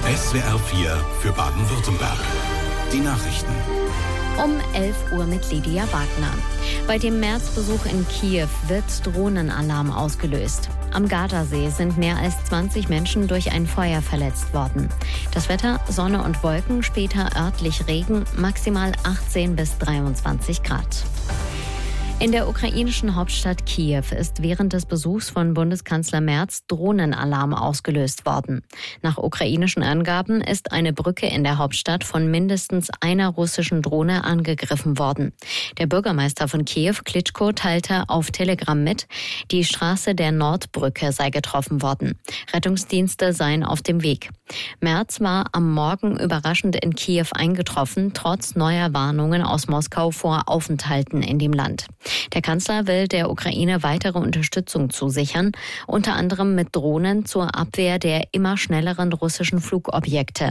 SWR 4 für Baden-Württemberg. Die Nachrichten. Um 11 Uhr mit Lydia Wagner. Bei dem Märzbesuch in Kiew wird Drohnenalarm ausgelöst. Am Gardasee sind mehr als 20 Menschen durch ein Feuer verletzt worden. Das Wetter: Sonne und Wolken, später örtlich Regen, maximal 18 bis 23 Grad. In der ukrainischen Hauptstadt Kiew ist während des Besuchs von Bundeskanzler Merz Drohnenalarm ausgelöst worden. Nach ukrainischen Angaben ist eine Brücke in der Hauptstadt von mindestens einer russischen Drohne angegriffen worden. Der Bürgermeister von Kiew, Klitschko, teilte auf Telegram mit, die Straße der Nordbrücke sei getroffen worden. Rettungsdienste seien auf dem Weg. Merz war am Morgen überraschend in Kiew eingetroffen, trotz neuer Warnungen aus Moskau vor Aufenthalten in dem Land. Der Kanzler will der Ukraine weitere Unterstützung zusichern, unter anderem mit Drohnen zur Abwehr der immer schnelleren russischen Flugobjekte.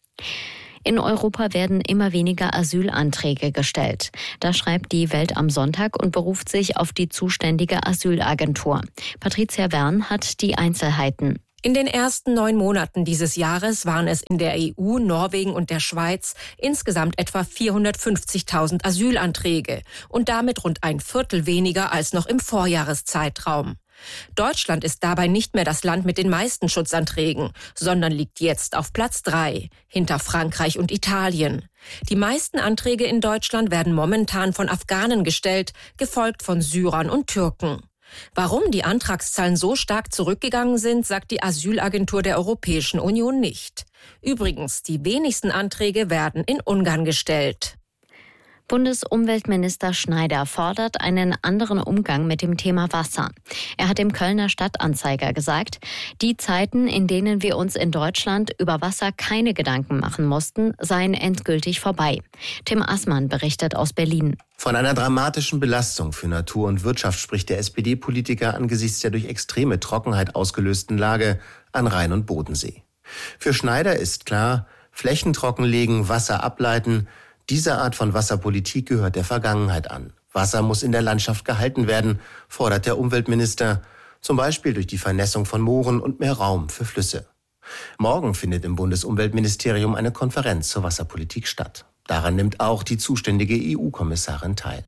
In Europa werden immer weniger Asylanträge gestellt. Das schreibt die Welt am Sonntag und beruft sich auf die zuständige Asylagentur. Patricia Wern hat die Einzelheiten. In den ersten 9 Monaten dieses Jahres waren es in der EU, Norwegen und der Schweiz insgesamt etwa 450.000 Asylanträge und damit rund ein Viertel weniger als noch im Vorjahreszeitraum. Deutschland ist dabei nicht mehr das Land mit den meisten Schutzanträgen, sondern liegt jetzt auf Platz 3, hinter Frankreich und Italien. Die meisten Anträge in Deutschland werden momentan von Afghanen gestellt, gefolgt von Syrern und Türken. Warum die Antragszahlen so stark zurückgegangen sind, sagt die Asylagentur der Europäischen Union nicht. Übrigens, die wenigsten Anträge werden in Ungarn gestellt. Bundesumweltminister Schneider fordert einen anderen Umgang mit dem Thema Wasser. Er hat dem Kölner Stadtanzeiger gesagt, die Zeiten, in denen wir uns in Deutschland über Wasser keine Gedanken machen mussten, seien endgültig vorbei. Tim Assmann berichtet aus Berlin. Von einer dramatischen Belastung für Natur und Wirtschaft spricht der SPD-Politiker angesichts der durch extreme Trockenheit ausgelösten Lage an Rhein und Bodensee. Für Schneider ist klar, Flächen trockenlegen, Wasser ableiten, diese Art von Wasserpolitik gehört der Vergangenheit an. Wasser muss in der Landschaft gehalten werden, fordert der Umweltminister, zum Beispiel durch die Vernässung von Mooren und mehr Raum für Flüsse. Morgen findet im Bundesumweltministerium eine Konferenz zur Wasserpolitik statt. Daran nimmt auch die zuständige EU-Kommissarin teil.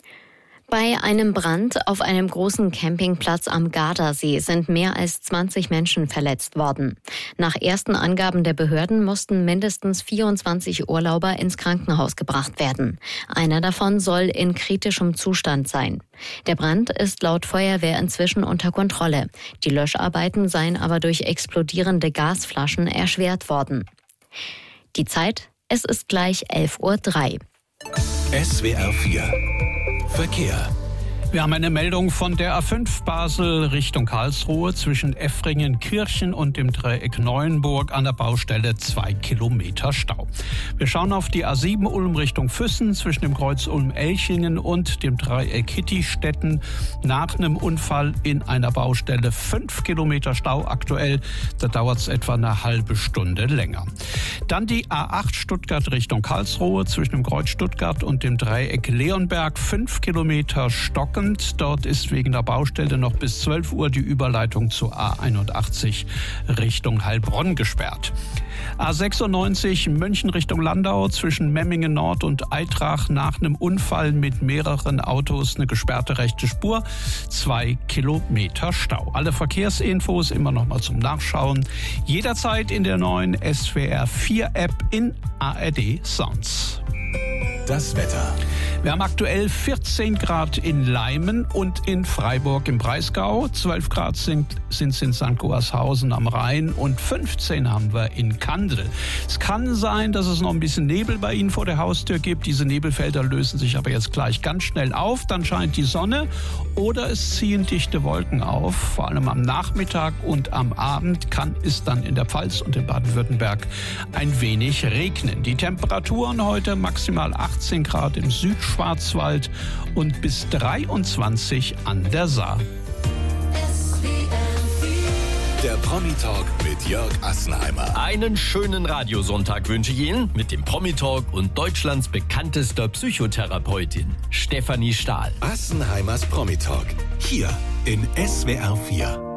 Bei einem Brand auf einem großen Campingplatz am Gardasee sind mehr als 20 Menschen verletzt worden. Nach ersten Angaben der Behörden mussten mindestens 24 Urlauber ins Krankenhaus gebracht werden. Einer davon soll in kritischem Zustand sein. Der Brand ist laut Feuerwehr inzwischen unter Kontrolle. Die Löscharbeiten seien aber durch explodierende Gasflaschen erschwert worden. Die Zeit: es ist gleich 11:03 Uhr. SWR 4 Verkehr. Wir haben eine Meldung von der A5 Basel Richtung Karlsruhe zwischen Effringen-Kirchen und dem Dreieck Neuenburg an der Baustelle 2 Kilometer Stau. Wir schauen auf die A7 Ulm Richtung Füssen zwischen dem Kreuz Ulm-Elchingen und dem Dreieck Hittistetten. Nach einem Unfall in einer Baustelle 5 Kilometer Stau aktuell. Da dauert es etwa eine halbe Stunde länger. Dann die A8 Stuttgart Richtung Karlsruhe zwischen dem Kreuz Stuttgart und dem Dreieck Leonberg 5 Kilometer stocken. Dort ist wegen der Baustelle noch bis 12 Uhr die Überleitung zur A81 Richtung Heilbronn gesperrt. A96 München Richtung Landau zwischen Memmingen Nord und Eitrach nach einem Unfall mit mehreren Autos eine gesperrte rechte Spur. 2 Kilometer Stau. Alle Verkehrsinfos immer noch mal zum Nachschauen. Jederzeit in der neuen SWR 4 App in ARD Sounds. Das Wetter. Wir haben aktuell 14 Grad in Leimen und in Freiburg im Breisgau. 12 Grad sind es in St. Goarshausen am Rhein und 15 haben wir in Kandel. Es kann sein, dass es noch ein bisschen Nebel bei Ihnen vor der Haustür gibt. Diese Nebelfelder lösen sich aber jetzt gleich ganz schnell auf. Dann scheint die Sonne oder es ziehen dichte Wolken auf. Vor allem am Nachmittag und am Abend kann es dann in der Pfalz und in Baden-Württemberg ein wenig regnen. Die Temperaturen heute maximal 18 Grad im Südschwarzwald und bis 23 an der Saar. Der Promi-Talk mit Jörg Assenheimer. Einen schönen Radiosonntag wünsche ich Ihnen mit dem Promi-Talk und Deutschlands bekanntester Psychotherapeutin Stefanie Stahl. Assenheimers Promi-Talk. Hier in SWR 4.